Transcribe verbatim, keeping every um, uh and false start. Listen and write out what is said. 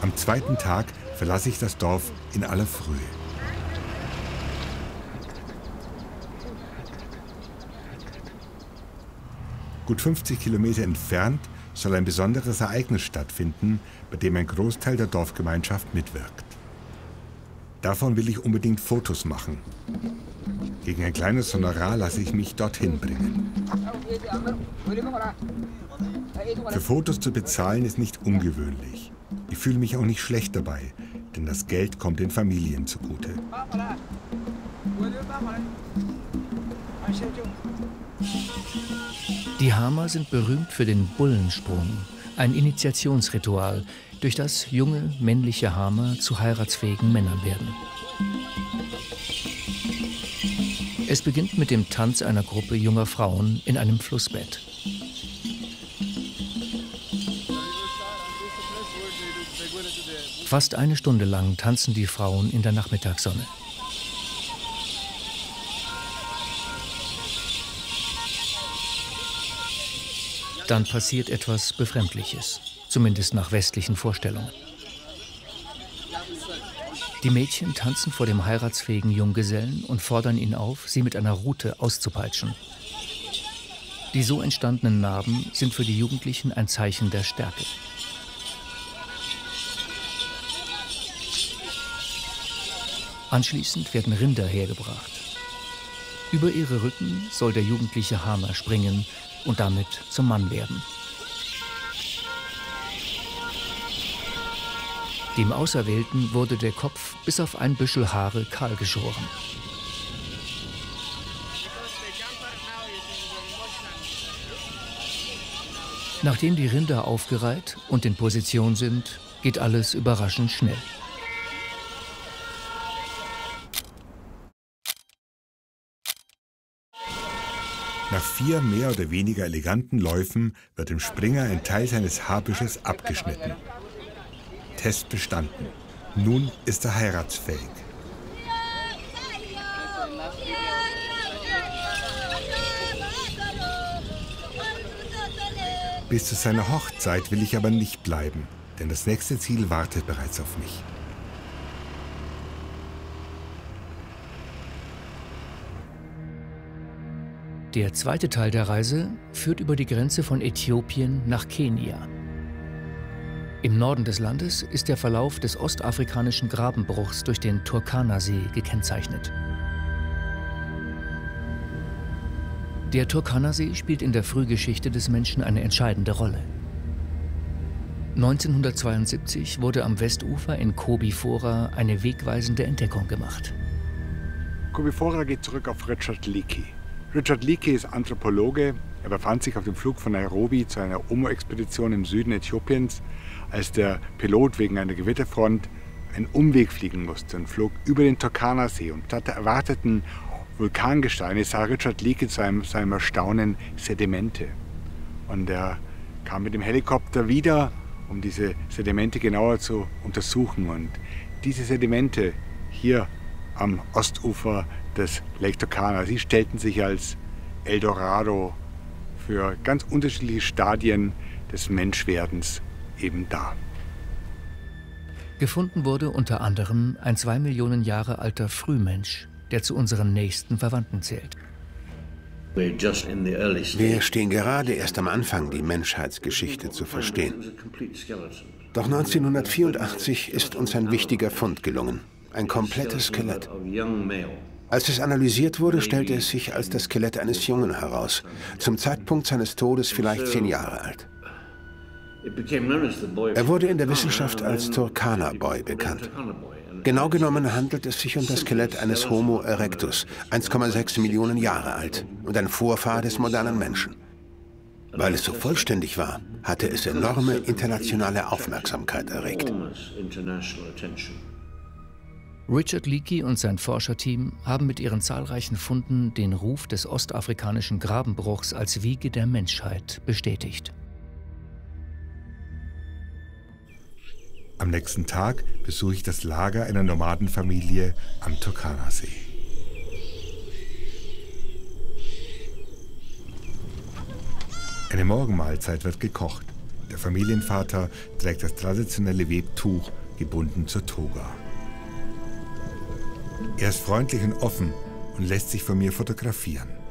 Am zweiten Tag verlasse ich das Dorf in aller Frühe. Gut fünfzig Kilometer entfernt soll ein besonderes Ereignis stattfinden, bei dem ein Großteil der Dorfgemeinschaft mitwirkt. Davon will ich unbedingt Fotos machen. Gegen ein kleines Honorar lasse ich mich dorthin bringen. Für Fotos zu bezahlen ist nicht ungewöhnlich. Ich fühle mich auch nicht schlecht dabei, denn das Geld kommt den Familien zugute. Die Hama sind berühmt für den Bullensprung, ein Initiationsritual, durch das junge männliche Hama zu heiratsfähigen Männern werden. Es beginnt mit dem Tanz einer Gruppe junger Frauen in einem Flussbett. Fast eine Stunde lang tanzen die Frauen in der Nachmittagssonne. Dann passiert etwas Befremdliches, zumindest nach westlichen Vorstellungen. Die Mädchen tanzen vor dem heiratsfähigen Junggesellen und fordern ihn auf, sie mit einer Rute auszupeitschen. Die so entstandenen Narben sind für die Jugendlichen ein Zeichen der Stärke. Anschließend werden Rinder hergebracht. Über ihre Rücken soll der jugendliche Hama springen und damit zum Mann werden. Dem Auserwählten wurde der Kopf bis auf ein Büschel Haare kahl geschoren. Nachdem die Rinder aufgereiht und in Position sind, geht alles überraschend schnell. Nach vier mehr oder weniger eleganten Läufen wird dem Springer ein Teil seines Haarbüschels abgeschnitten. Test bestanden. Nun ist er heiratsfähig. Bis zu seiner Hochzeit will ich aber nicht bleiben, denn das nächste Ziel wartet bereits auf mich. Der zweite Teil der Reise führt über die Grenze von Äthiopien nach Kenia. Im Norden des Landes ist der Verlauf des ostafrikanischen Grabenbruchs durch den Turkana-See gekennzeichnet. Der Turkana-See spielt in der Frühgeschichte des Menschen eine entscheidende Rolle. neunzehnhundertzweiundsiebzig wurde am Westufer in Kobi Fora eine wegweisende Entdeckung gemacht. Kobi Fora geht zurück auf Richard Leakey. Richard Leakey ist Anthropologe. Er befand sich auf dem Flug von Nairobi zu einer Omo-Expedition im Süden Äthiopiens, als der Pilot wegen einer Gewitterfront einen Umweg fliegen musste und flog über den Turkana-See. Und statt der erwarteten Vulkangesteine sah Richard Leakey zu seinem, seinem Erstaunen Sedimente. Und er kam mit dem Helikopter wieder, um diese Sedimente genauer zu untersuchen. Und diese Sedimente hier am Ostufer des Lake Turkana, sie stellten sich als Eldorado für ganz unterschiedliche Stadien des Menschwerdens eben dar. Gefunden wurde unter anderem ein zwei Millionen Jahre alter Frühmensch, der zu unseren nächsten Verwandten zählt. Wir stehen gerade erst am Anfang, die Menschheitsgeschichte zu verstehen. Doch neunzehnhundertvierundachtzig ist uns ein wichtiger Fund gelungen. Ein komplettes Skelett. Als es analysiert wurde, stellte es sich als das Skelett eines Jungen heraus. Zum Zeitpunkt seines Todes vielleicht zehn Jahre alt. Er wurde in der Wissenschaft als Turkana Boy bekannt. Genau genommen handelt es sich um das Skelett eines Homo erectus, eins Komma sechs Millionen Jahre alt und ein Vorfahr des modernen Menschen. Weil es so vollständig war, hatte es enorme internationale Aufmerksamkeit erregt. Richard Leakey und sein Forscherteam haben mit ihren zahlreichen Funden den Ruf des ostafrikanischen Grabenbruchs als Wiege der Menschheit bestätigt. Am nächsten Tag besuche ich das Lager einer Nomadenfamilie am Turkana-See. Eine Morgenmahlzeit wird gekocht. Der Familienvater trägt das traditionelle Webtuch, gebunden zur Toga. Er ist freundlich und offen und lässt sich von mir fotografieren.